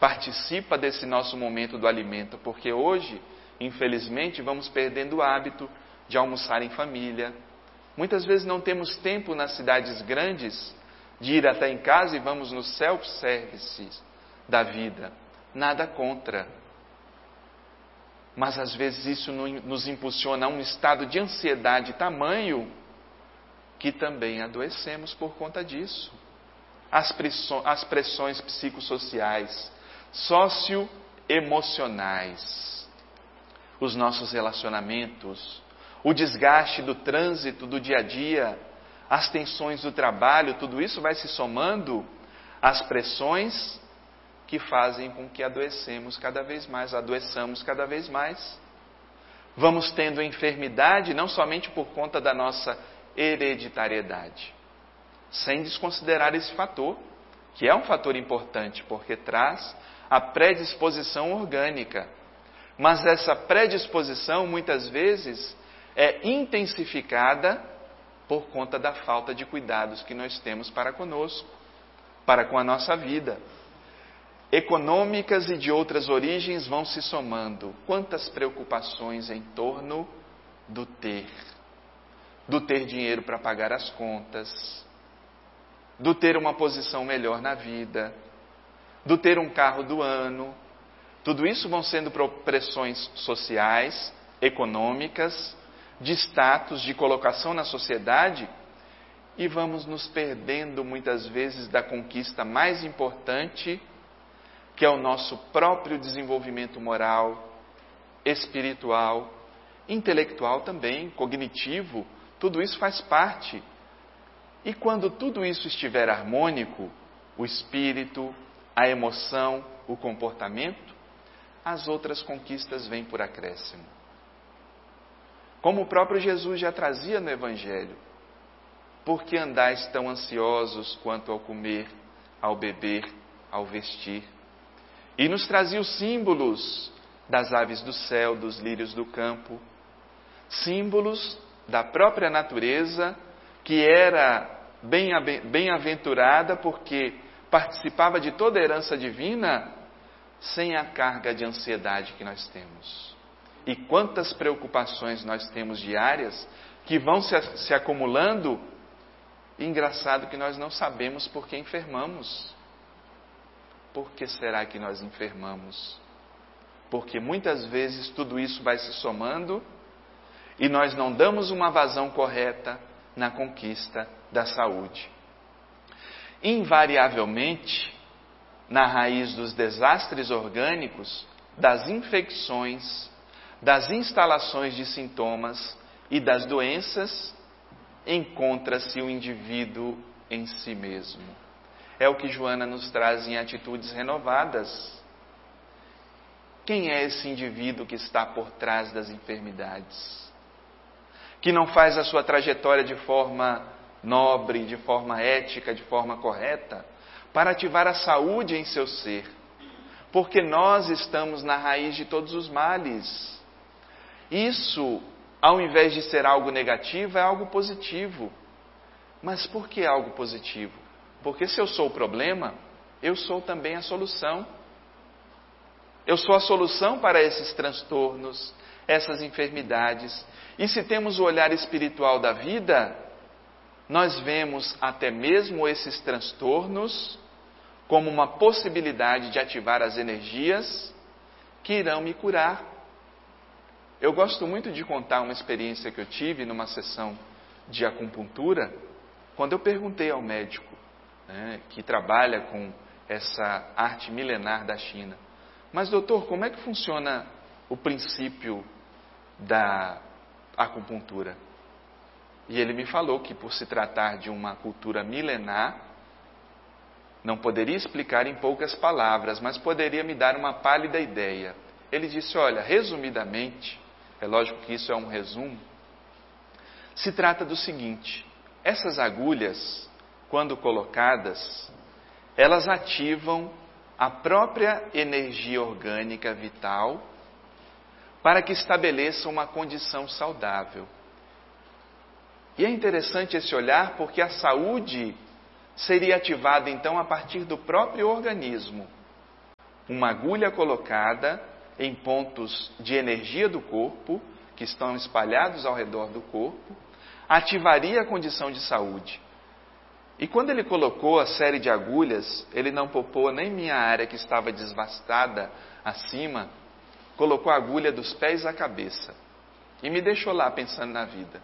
participa desse nosso momento do alimento, porque hoje, infelizmente, vamos perdendo o hábito de almoçar em família. Muitas vezes não temos tempo nas cidades grandes de ir até em casa e vamos no self-service da vida. Nada contra. Mas às vezes isso nos impulsiona a um estado de ansiedade tamanho que também adoecemos por conta disso. As pressões psicossociais, socioemocionais, os nossos relacionamentos, o desgaste do trânsito do dia a dia, as tensões do trabalho, tudo isso vai se somando às pressões que fazem com que adoeçamos cada vez mais. Vamos tendo enfermidade não somente por conta da nossa hereditariedade, sem desconsiderar esse fator, que é um fator importante, porque traz a predisposição orgânica. Mas essa predisposição, muitas vezes, é intensificada por conta da falta de cuidados que nós temos para conosco, para com a nossa vida. Econômicas e de outras origens vão se somando. Quantas preocupações em torno do ter dinheiro para pagar as contas, do ter uma posição melhor na vida, do ter um carro do ano. Tudo isso vão sendo pressões sociais, econômicas, de status, de colocação na sociedade, e vamos nos perdendo muitas vezes da conquista mais importante, que é o nosso próprio desenvolvimento moral, espiritual, intelectual também, cognitivo. Tudo isso faz parte. E quando tudo isso estiver harmônico, o espírito, a emoção, o comportamento, as outras conquistas vêm por acréscimo. Como o próprio Jesus já trazia no Evangelho: por que andais tão ansiosos quanto ao comer, ao beber, ao vestir? E nos trazia os símbolos das aves do céu, dos lírios do campo, símbolos da própria natureza, que era bem-aventurada porque participava de toda a herança divina, sem a carga de ansiedade que nós temos. E quantas preocupações nós temos diárias que vão se acumulando. E engraçado que nós não sabemos por que enfermamos. Por que será que nós enfermamos? Porque muitas vezes tudo isso vai se somando e nós não damos uma vazão correta na conquista da saúde. Invariavelmente, na raiz dos desastres orgânicos, das infecções, das instalações de sintomas e das doenças, encontra-se o indivíduo em si mesmo. É o que Joana nos traz em Atitudes Renovadas. Quem é esse indivíduo que está por trás das enfermidades? Que não faz a sua trajetória de forma nobre, de forma ética, de forma correta, para ativar a saúde em seu ser. Porque nós estamos na raiz de todos os males. Isso, ao invés de ser algo negativo, é algo positivo. Mas por que algo positivo? Porque se eu sou o problema, eu sou também a solução. Eu sou a solução para esses transtornos, essas enfermidades. E se temos o olhar espiritual da vida, nós vemos até mesmo esses transtornos como uma possibilidade de ativar as energias que irão me curar. Eu gosto muito de contar uma experiência que eu tive numa sessão de acupuntura, quando eu perguntei ao médico, que trabalha com essa arte milenar da China: mas doutor, como é que funciona o princípio da acupuntura? E ele me falou que, por se tratar de uma cultura milenar, não poderia explicar em poucas palavras, mas poderia me dar uma pálida ideia. Ele disse: olha, resumidamente, é lógico que isso é um resumo, se trata do seguinte: essas agulhas, quando colocadas, elas ativam a própria energia orgânica vital para que estabeleçam uma condição saudável. E é interessante esse olhar, porque a saúde seria ativada então a partir do próprio organismo. uma agulha colocada em pontos de energia do corpo, que estão espalhados ao redor do corpo, ativaria a condição de saúde. E quando ele colocou a série de agulhas, ele não poupou nem minha área que estava desvastada acima, colocou a agulha dos pés à cabeça e me deixou lá pensando na vida.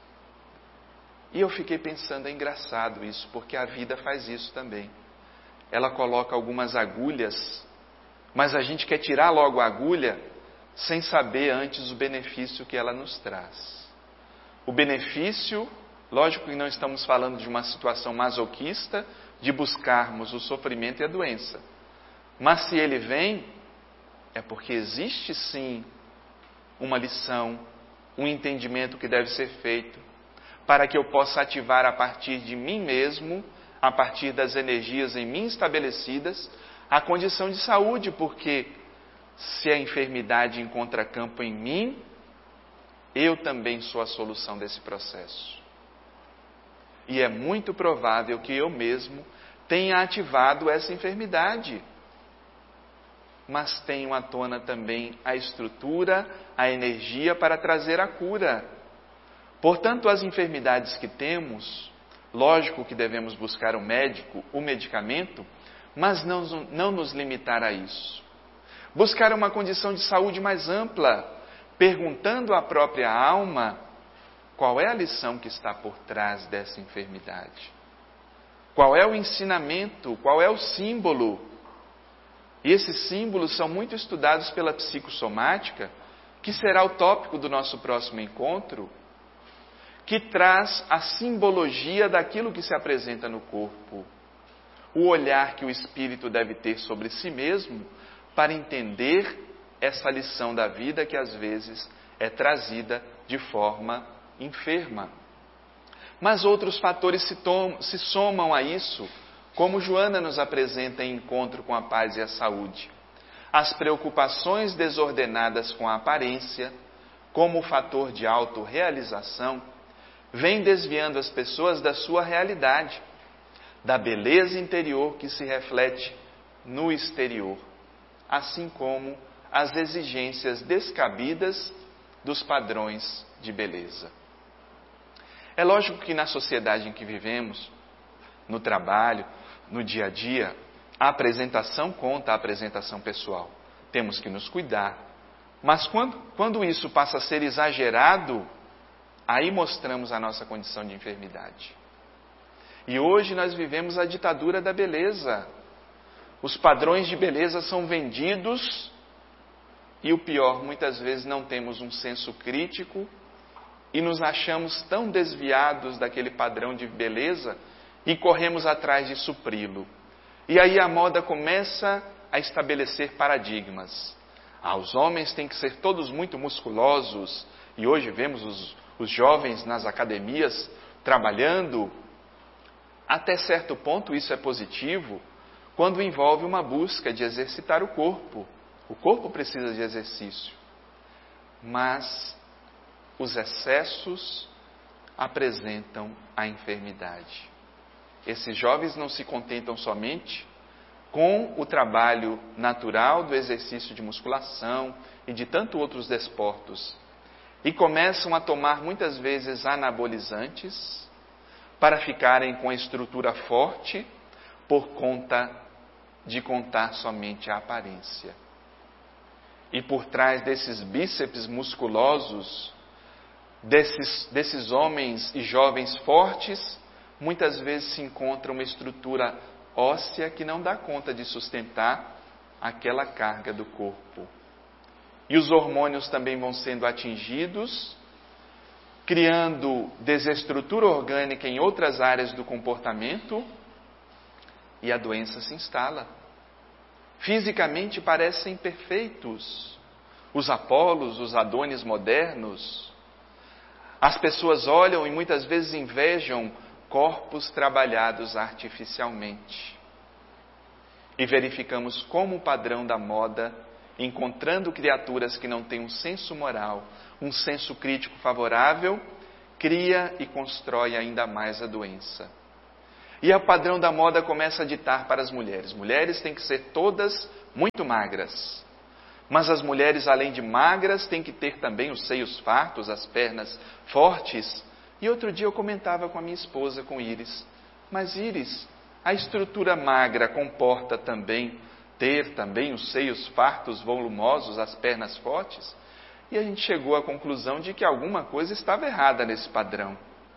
E eu fiquei pensando, é engraçado isso, porque a vida faz isso também. Ela coloca algumas agulhas, mas a gente quer tirar logo a agulha sem saber antes o benefício que ela nos traz. O benefício, lógico que não estamos falando de uma situação masoquista, de buscarmos o sofrimento e a doença. Mas se ele vem, é porque existe sim uma lição, um entendimento que deve ser feito, para que eu possa ativar a partir de mim mesmo, a partir das energias em mim estabelecidas, a condição de saúde, porque se a enfermidade encontra campo em mim, eu também sou a solução desse processo. E é muito provável que eu mesmo tenha ativado essa enfermidade. Mas tenho à tona também a estrutura, a energia para trazer a cura. Portanto, as enfermidades que temos, lógico que devemos buscar o médico, o medicamento, mas não nos limitar a isso. Buscar uma condição de saúde mais ampla, perguntando à própria alma qual é a lição que está por trás dessa enfermidade. Qual é o ensinamento, qual é o símbolo. E esses símbolos são muito estudados pela psicossomática, que será o tópico do nosso próximo encontro, que traz a simbologia daquilo que se apresenta no corpo. O olhar que o espírito deve ter sobre si mesmo para entender essa lição da vida que às vezes é trazida de forma enferma. Mas outros fatores se somam a isso, como Joana nos apresenta em Encontro com a Paz e a Saúde. As preocupações desordenadas com a aparência, como o fator de autorrealização, vêm desviando as pessoas da sua realidade, da beleza interior que se reflete no exterior, assim como as exigências descabidas dos padrões de beleza. É lógico que na sociedade em que vivemos, no trabalho, no dia a dia, a apresentação conta a apresentação pessoal. Temos que nos cuidar. Mas quando isso passa a ser exagerado, aí mostramos a nossa condição de enfermidade. E hoje nós vivemos a ditadura da beleza. Os padrões de beleza são vendidos e o pior, muitas vezes não temos um senso crítico e nos achamos tão desviados daquele padrão de beleza e corremos atrás de supri-lo. E aí a moda começa a estabelecer paradigmas. Os homens têm que ser todos muito musculosos, e hoje vemos os jovens nas academias trabalhando. Até certo ponto isso é positivo, quando envolve uma busca de exercitar o corpo. O corpo precisa de exercício. Mas os excessos apresentam a enfermidade. Esses jovens não se contentam somente com o trabalho natural do exercício de musculação e de tantos outros desportos, e começam a tomar muitas vezes anabolizantes para ficarem com a estrutura forte por conta de contar somente a aparência. E por trás desses bíceps musculosos, desses homens e jovens fortes, muitas vezes se encontra uma estrutura óssea que não dá conta de sustentar aquela carga do corpo. E os hormônios também vão sendo atingidos, criando desestrutura orgânica em outras áreas do comportamento, e a doença se instala. Fisicamente parecem perfeitos. Os Apolos, os Adonis modernos. As pessoas olham e muitas vezes invejam corpos trabalhados artificialmente. E verificamos como o padrão da moda, encontrando criaturas que não têm um senso moral, um senso crítico favorável, cria e constrói ainda mais a doença. E o padrão da moda começa a ditar para as mulheres. Mulheres têm que ser todas muito magras. Mas as mulheres, além de magras, têm que ter também os seios fartos, as pernas fortes. E outro dia eu comentava com a minha esposa, com Iris, mas Iris, a estrutura magra comporta também ter também os seios fartos, volumosos, as pernas fortes? E a gente chegou à conclusão de que alguma coisa estava errada nesse padrão.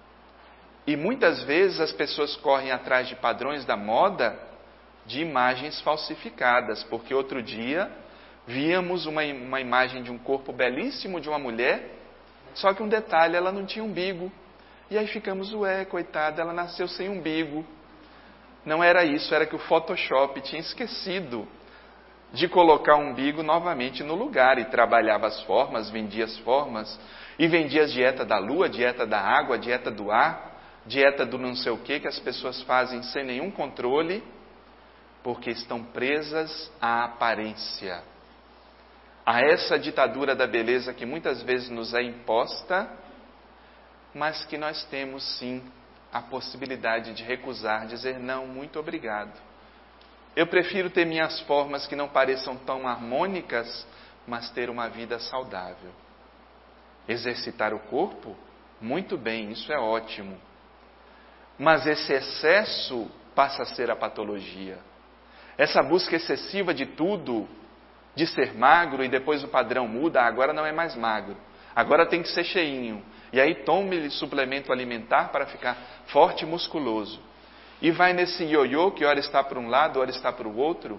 E muitas vezes as pessoas correm atrás de padrões da moda de imagens falsificadas, porque outro dia víamos uma imagem de um corpo belíssimo de uma mulher, só que um detalhe, ela não tinha umbigo. E aí ficamos, coitada, ela nasceu sem umbigo. Não era isso, era que o Photoshop tinha esquecido de colocar o umbigo novamente no lugar e trabalhava as formas, vendia as formas, e vendia a dieta da lua, dieta da água, dieta do ar, dieta do não sei o que as pessoas fazem sem nenhum controle, porque estão presas à aparência, a essa ditadura da beleza que muitas vezes nos é imposta, mas que nós temos sim a possibilidade de recusar, dizer não, muito obrigado. Eu prefiro ter minhas formas que não pareçam tão harmônicas, mas ter uma vida saudável. Exercitar o corpo? Muito bem, isso é ótimo. Mas esse excesso passa a ser a patologia. Essa busca excessiva de tudo, de ser magro e depois o padrão muda, agora não é mais magro, agora tem que ser cheinho. E aí tome suplemento alimentar para ficar forte e musculoso. E vai nesse ioiô que ora está para um lado, ora está para o outro.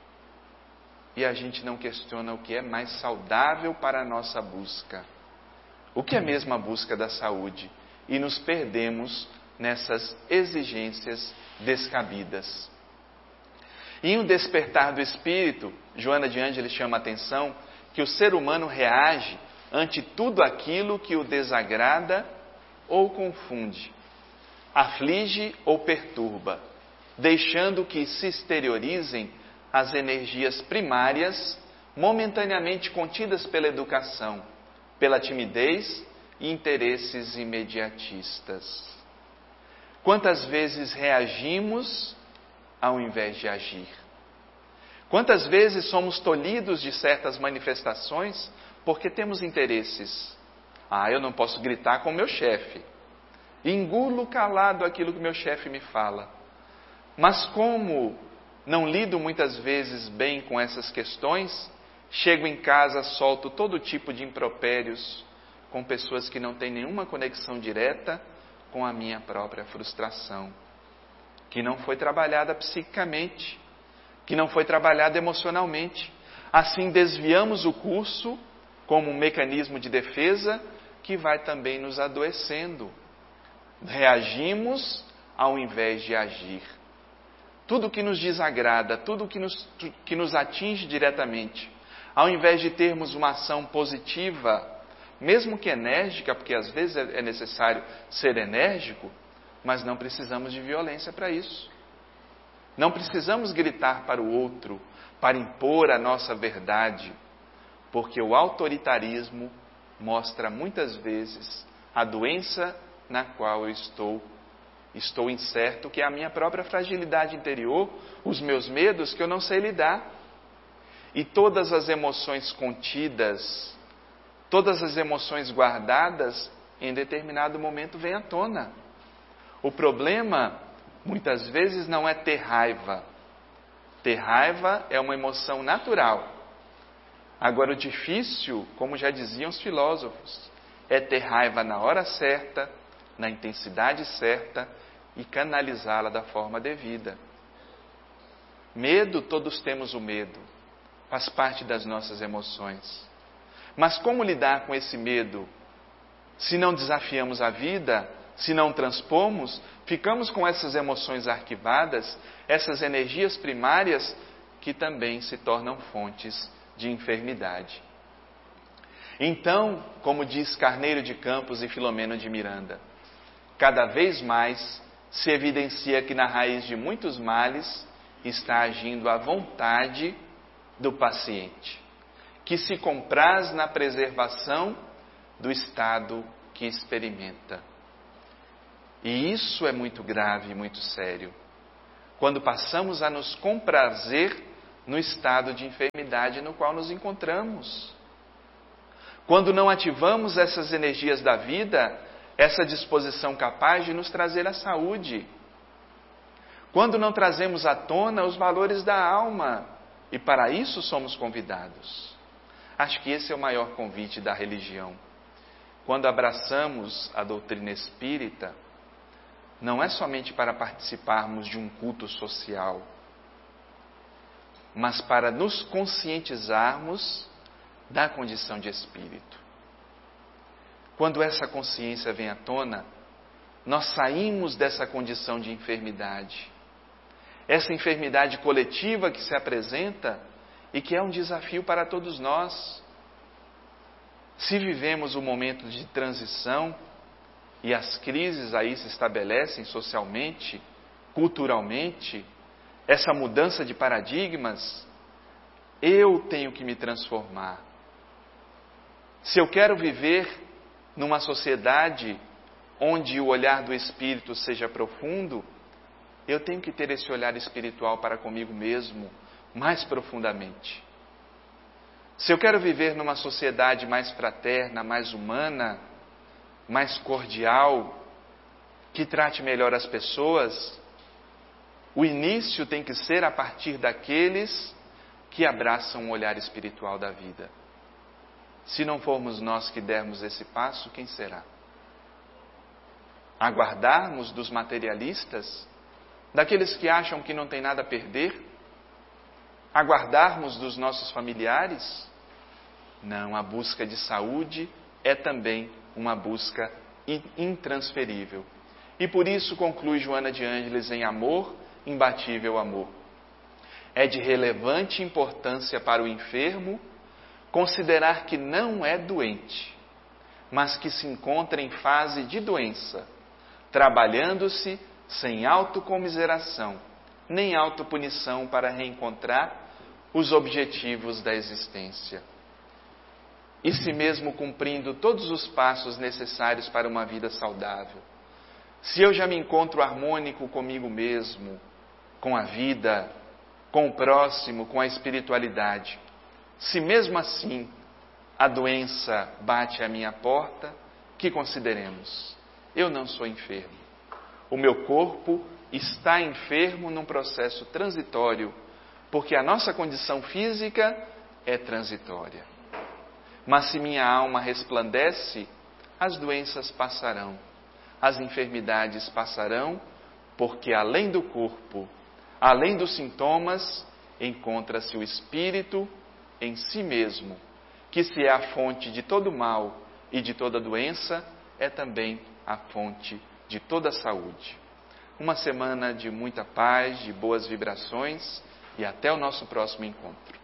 E a gente não questiona o que é mais saudável para a nossa busca. O que é mesmo a busca da saúde? E nos perdemos nessas exigências descabidas. E em O Despertar do Espírito, Joana de Ângeles chama a atenção que o ser humano reage ante tudo aquilo que o desagrada ou confunde, aflige ou perturba, deixando que se exteriorizem as energias primárias momentaneamente contidas pela educação, pela timidez e interesses imediatistas. Quantas vezes reagimos ao invés de agir? Quantas vezes somos tolhidos de certas manifestações porque temos interesses? Eu não posso gritar com o meu chefe. Engulo calado aquilo que meu chefe me fala. Mas como não lido muitas vezes bem com essas questões, chego em casa, solto todo tipo de impropérios com pessoas que não têm nenhuma conexão direta com a minha própria frustração, que não foi trabalhada psiquicamente, que não foi trabalhada emocionalmente. Assim desviamos o curso como um mecanismo de defesa que vai também nos adoecendo. Reagimos ao invés de agir. Tudo que nos desagrada, tudo que nos atinge diretamente, ao invés de termos uma ação positiva, mesmo que enérgica, porque às vezes é necessário ser enérgico, mas não precisamos de violência para isso. Não precisamos gritar para o outro, para impor a nossa verdade, porque o autoritarismo mostra muitas vezes a doença na qual eu estou incerto, que é a minha própria fragilidade interior, os meus medos que eu não sei lidar. E todas as emoções contidas, todas as emoções guardadas, em determinado momento vêm à tona. O problema, muitas vezes, não é ter raiva. Ter raiva é uma emoção natural. Agora, o difícil, como já diziam os filósofos, é ter raiva na hora certa, na intensidade certa e canalizá-la da forma devida. Medo, todos temos o medo. Faz parte das nossas emoções. Mas como lidar com esse medo? Se não desafiamos a vida, se não transpomos, ficamos com essas emoções arquivadas, essas energias primárias que também se tornam fontes de enfermidade. Então, como diz Carneiro de Campos e Filomeno de Miranda, cada vez mais se evidencia que na raiz de muitos males está agindo a vontade do paciente, que se compraz na preservação do estado que experimenta. E isso é muito grave e muito sério. Quando passamos a nos comprazer no estado de enfermidade no qual nos encontramos. Quando não ativamos essas energias da vida, essa disposição capaz de nos trazer a saúde. Quando não trazemos à tona os valores da alma, e para isso somos convidados. Acho que esse é o maior convite da religião. Quando abraçamos a doutrina espírita, não é somente para participarmos de um culto social, mas para nos conscientizarmos da condição de espírito. Quando essa consciência vem à tona, nós saímos dessa condição de enfermidade. Essa enfermidade coletiva que se apresenta e que é um desafio para todos nós. Se vivemos um momento de transição e as crises aí se estabelecem socialmente, culturalmente, essa mudança de paradigmas, eu tenho que me transformar. Se eu quero viver numa sociedade onde o olhar do Espírito seja profundo, eu tenho que ter esse olhar espiritual para comigo mesmo, mais profundamente. Se eu quero viver numa sociedade mais fraterna, mais humana, mais cordial, que trate melhor as pessoas, o início tem que ser a partir daqueles que abraçam o olhar espiritual da vida. Se não formos nós que dermos esse passo, quem será? Aguardarmos dos materialistas, daqueles que acham que não tem nada a perder? Aguardarmos dos nossos familiares? Não, a busca de saúde é também uma busca intransferível. E por isso conclui Joana de Ângeles em Amor, Imbatível Amor. É de relevante importância para o enfermo considerar que não é doente, mas que se encontra em fase de doença, trabalhando-se sem autocomiseração, nem autopunição para reencontrar os objetivos da existência. E se mesmo cumprindo todos os passos necessários para uma vida saudável, se eu já me encontro harmônico comigo mesmo, com a vida, com o próximo, com a espiritualidade, se mesmo assim a doença bate à minha porta, que consideremos? Eu não sou enfermo. O meu corpo está enfermo num processo transitório, porque a nossa condição física é transitória. Mas se minha alma resplandece, as doenças passarão, as enfermidades passarão, porque além do corpo, além dos sintomas, encontra-se o espírito em si mesmo, que se é a fonte de todo mal e de toda doença, é também a fonte de toda a saúde. Uma semana de muita paz, de boas vibrações e até o nosso próximo encontro.